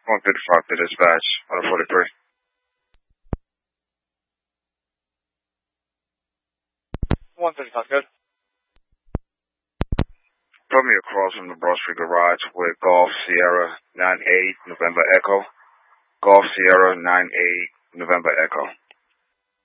155 to dispatch, on 43. 155, good. Put me across from the Broad Street Garage with Golf Sierra 98 November Echo. Golf Sierra 98 November Echo.